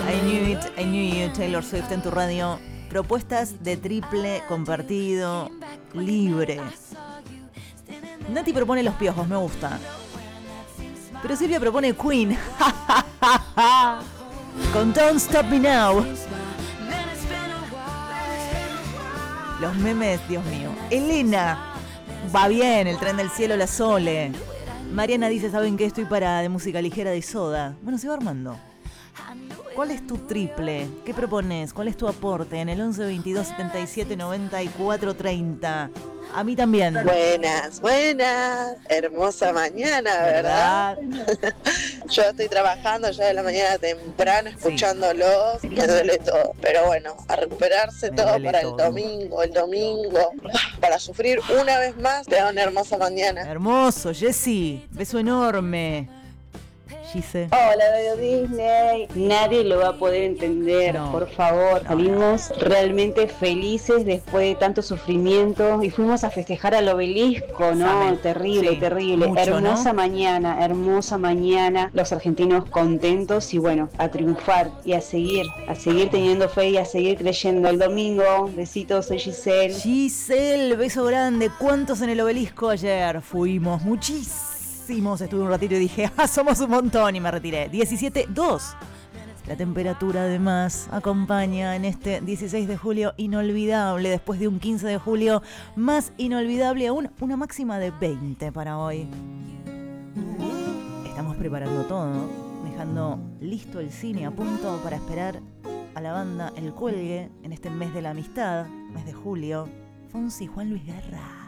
I knew you, Taylor Swift en tu radio. Propuestas de triple compartido, libre. Nati propone Los Piojos, me gusta. Pero Silvia propone Queen. Con Don't Stop Me Now. Los memes, Dios mío. Elena. Va bien, el tren del cielo, la Sole. Mariana dice, ¿saben qué? Estoy para de música ligera de Soda. Bueno, se va armando. ¿Cuál es tu triple? ¿Qué propones? ¿Cuál es tu aporte? En el 11 22 77 94 30. A mí también. Buenas, buenas. Hermosa mañana, ¿verdad? Yo estoy trabajando ya de la mañana temprano, escuchándolos, sí. Me duele todo. Pero bueno, a recuperarse todo para todo. El domingo, para sufrir una vez más. Te da una hermosa mañana. Hermoso, Jessy. Beso enorme. Gise. Hola, Radio Disney. Nadie lo va a poder entender, no, por favor. No. Salimos realmente felices después de tanto sufrimiento y fuimos a festejar al obelisco, ¿no? ¿Saben? Terrible, sí, terrible. Mucho, hermosa, ¿no? Hermosa mañana. Los argentinos contentos y bueno, a triunfar y a seguir teniendo fe y a seguir creyendo. El domingo, besitos, soy Giselle. Giselle, beso grande. ¿Cuántos en el obelisco ayer? Fuimos muchísimos. Estuve un ratito y dije, somos un montón, y me retiré. 17.2. La temperatura además acompaña en este 16 de julio inolvidable, después de un 15 de julio más inolvidable aún, una máxima de 20 para hoy. Estamos preparando todo, dejando listo el cine a punto para esperar a la banda El Cuelgue en este mes de la amistad, mes de julio. Fonsi, Juan Luis Guerra.